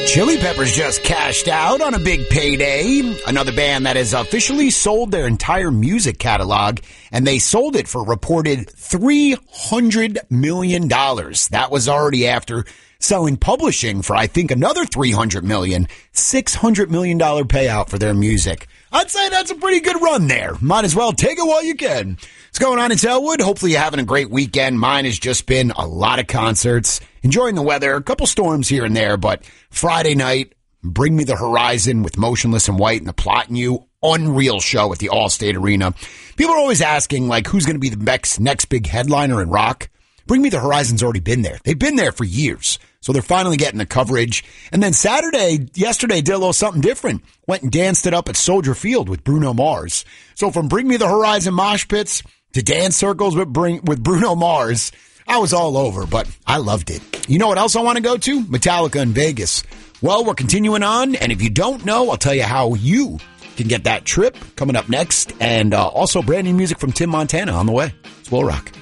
Chili Peppers just cashed out on a big payday. Another band that has officially sold their entire music catalog, and they sold it for a reported $300 million. That was already after selling publishing for, I think, another $300 million, $600 million payout for their music. I'd say that's a pretty good run there. Might as well take it while you can. What's going on in Elwood? Hopefully you're having a great weekend. Mine has just been a lot of concerts, enjoying the weather, a couple storms here and there, but Friday night, Bring Me the Horizon with Motionless in White and the Plotting You. Unreal show at the Allstate Arena. People are always asking, like, who's going to be the next big headliner in rock? Bring Me the Horizon's already been there. They've been there for years. So they're finally getting the coverage. And then yesterday, did a little something different. Went and danced it up at Soldier Field with Bruno Mars. So from Bring Me the Horizon mosh pits to dance circles with Bruno Mars, I was all over, but I loved it. You know what else I want to go to? Metallica in Vegas. Well, we're continuing on, and if you don't know, I'll tell you how you can get that trip coming up next, and also brand new music from Tim Montana on the way. It's Will Rock.